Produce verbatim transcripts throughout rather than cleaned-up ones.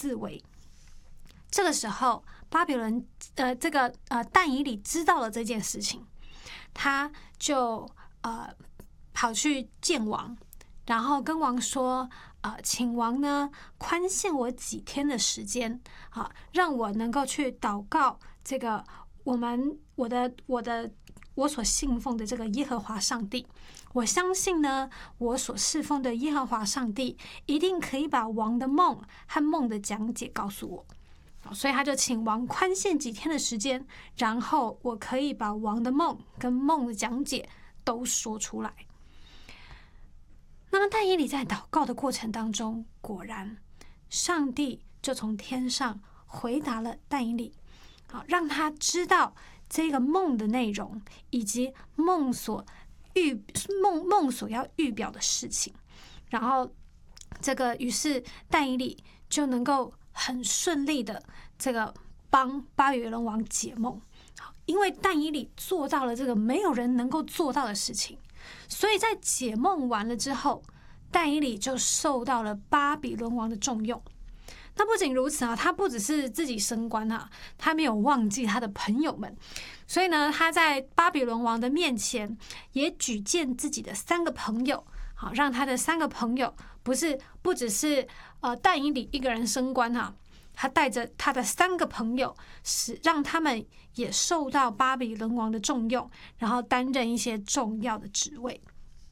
自危。这个时候，巴比伦呃这个呃但以理知道了这件事情，他就呃跑去见王，然后跟王说，呃，请王呢宽限我几天的时间，啊，让我能够去祷告这个我们我的我的我所信奉的这个耶和华上帝。我相信呢，我所侍奉的耶和华上帝一定可以把王的梦和梦的讲解告诉我。所以他就请王宽限几天的时间，然后我可以把王的梦跟梦的讲解都说出来。那么但以理在祷告的过程当中，果然上帝就从天上回答了但以理，好让他知道这个梦的内容以及梦所预梦梦所要预表的事情。然后这个于是但以理就能够很顺利的这个帮巴比伦王解梦，因为但以理做到了这个没有人能够做到的事情，所以在解梦完了之后，但以理就受到了巴比伦王的重用。那不仅如此啊，他不只是自己升官啊，他没有忘记他的朋友们，所以呢，他在巴比伦王的面前也举荐自己的三个朋友，好让他的三个朋友不是不只是呃但以理一个人升官哈、啊，他带着他的三个朋友，使让他们也受到巴比伦王的重用，然后担任一些重要的职位。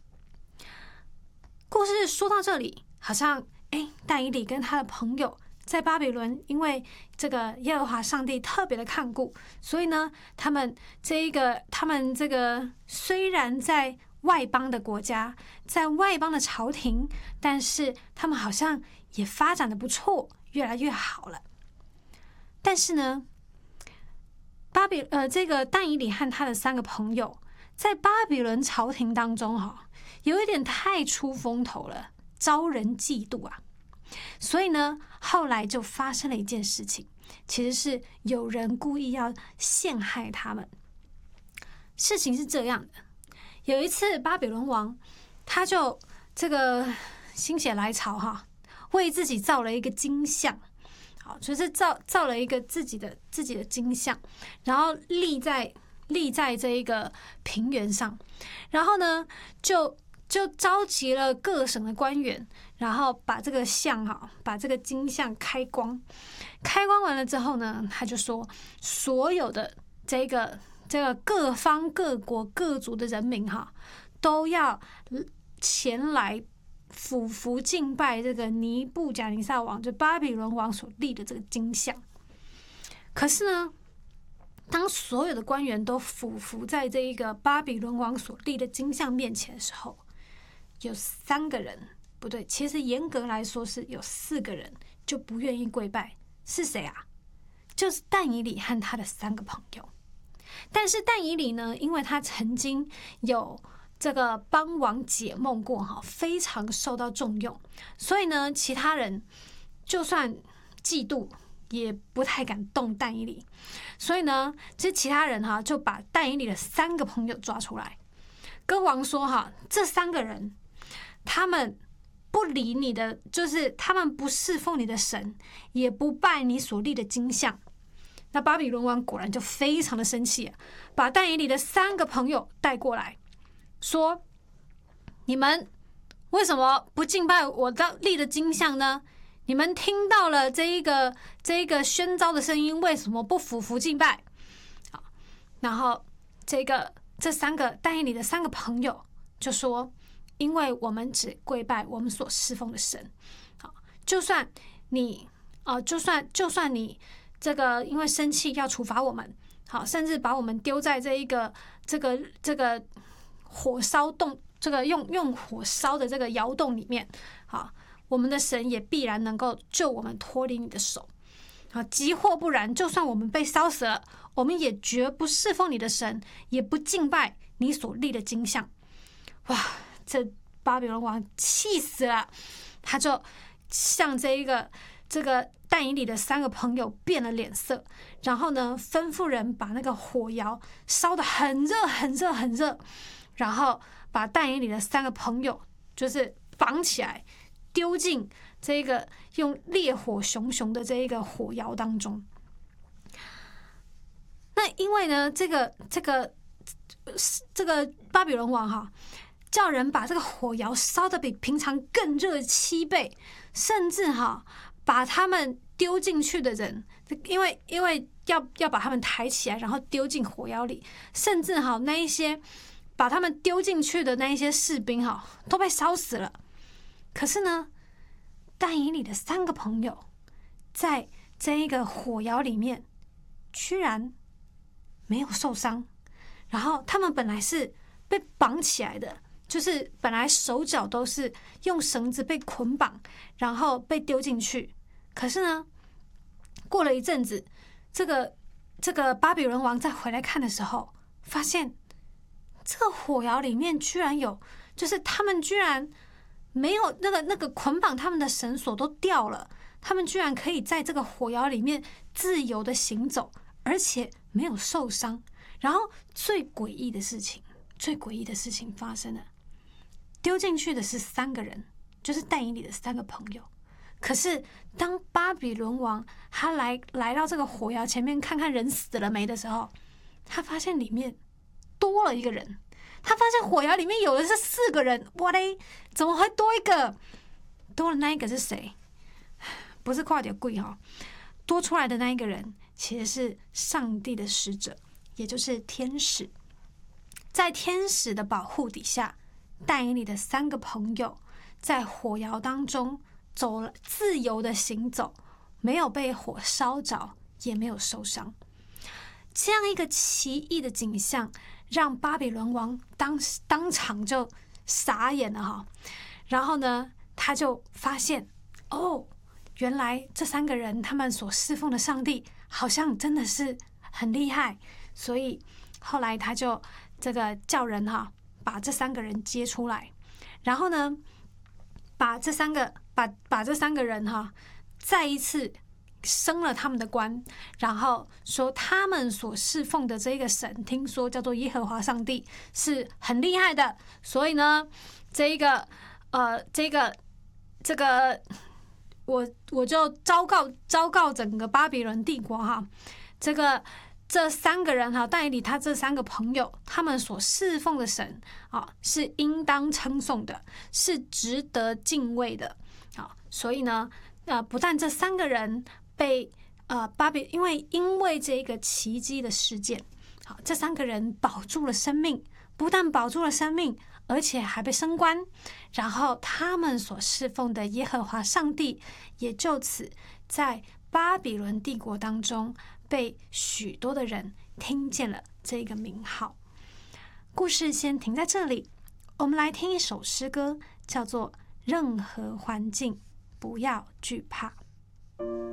故事说到这里，好像哎，但以理跟他的朋友在巴比伦，因为这个耶和华上帝特别的看顾，所以呢，他们这一个他们这个虽然在外邦的国家，在外邦的朝廷，但是他们好像也发展的不错，越来越好了。但是呢，巴比呃这个但以理和他的三个朋友在巴比伦朝廷当中哈、哦，有一点太出风头了，招人嫉妒啊。所以呢，后来就发生了一件事情，其实是有人故意要陷害他们。事情是这样的，有一次巴比伦王他就这个心血来潮哈，为自己造了一个金像，好，就是造造了一个自己的自己的金像，然后立在立在这一个平原上，然后呢就就召集了各省的官员，然后把这个像哈，把这个金像开光，开光完了之后呢，他就说，所有的这个这个各方各国各族的人民哈，都要前来俯伏敬拜这个尼布甲尼撒王，就巴比伦王所立的这个金像。可是呢，当所有的官员都俯伏在这一个巴比伦王所立的金像面前的时候，有三个人，不对，其实严格来说是有四个人就不愿意跪拜。是谁啊？就是但以理和他的三个朋友。但是但以理呢，因为他曾经有这个帮王解梦过哈，非常受到重用，所以呢，其他人就算嫉妒也不太敢动但以理。所以呢，这其他人哈就把但以理的三个朋友抓出来，跟王说哈，这三个人他们不理你的，就是他们不侍奉你的神，也不拜你所立的金像。那巴比伦王果然就非常的生气，把但以理的三个朋友带过来，说：你们为什么不敬拜我的立的金像呢？你们听到了这一个这一个宣召的声音，为什么不俯伏敬拜？好，然后这个这三个但以理的三个朋友就说：因为我们只跪拜我们所侍奉的神。好，就算你啊、呃，就算就算你这个因为生气要处罚我们，好，甚至把我们丢在这一个这个这个火烧洞，这个用用火烧的这个窑洞里面，好，我们的神也必然能够救我们脱离你的手。好，即或不然，就算我们被烧死了，我们也绝不侍奉你的神，也不敬拜你所立的金像。哇！这巴比伦王气死了，他就向这一个这个但以理的三个朋友变了脸色，然后呢，吩咐人把那个火窑烧得很热很热很热，然后把但以理的三个朋友就是绑起来， 丢进这个用烈火熊熊的这一个火窑当中。那因为呢，这个这个这个巴比伦王哈，叫人把这个火窑烧得比平常更热七倍，甚至哈把他们丢进去的人，因为因为要要把他们抬起来，然后丢进火窑里，甚至哈那一些把他们丢进去的那一些士兵哈都被烧死了。可是呢，但以理的三个朋友在这一个火窑里面居然没有受伤，然后他们本来是被绑起来的，就是本来手脚都是用绳子被捆绑，然后被丢进去。可是呢，过了一阵子，这个这个巴比伦王再回来看的时候，发现这个火窑里面居然有，就是他们居然没有那个那个捆绑他们的绳索都掉了，他们居然可以在这个火窑里面自由的行走，而且没有受伤。然后最诡异的事情，最诡异的事情发生了，丢进去的是三个人，就是但以理的三个朋友。可是当巴比伦王他来来到这个火窑前面看看人死了没的时候，他发现里面多了一个人。他发现火窑里面有的是四个人，哇嘞，怎么会多一个？多了那一个是谁？不是跨点贵哈，多出来的那一个人其实是上帝的使者，也就是天使。在天使的保护底下，但以理的三个朋友在火窑当中走了，自由的行走，没有被火烧着，也没有受伤。这样一个奇异的景象，让巴比伦王当当场就傻眼了哈。然后呢，他就发现，哦，原来这三个人他们所侍奉的上帝好像真的是很厉害，所以后来他就这个叫人哈，把这三个人接出来，然后呢，把这三个把把这三个人哈，再一次升了他们的官，然后说他们所侍奉的这个神，听说叫做耶和华上帝，是很厉害的，所以呢，这一个呃，这个这个，我我就昭告昭告整个巴比伦帝国哈，这个这三个人哈，但以理他这三个朋友，他们所侍奉的神啊，是应当称颂的，是值得敬畏的啊，所以呢，呃，不但这三个人被呃巴比，因为因为这个奇迹的事件，好，这三个人保住了生命，不但保住了生命，而且还被升官，然后他们所侍奉的耶和华上帝也就此在巴比伦帝国当中被许多的人听见了这个名号。故事先停在这里，我们来听一首诗歌，叫做《任何环境不要惧怕》。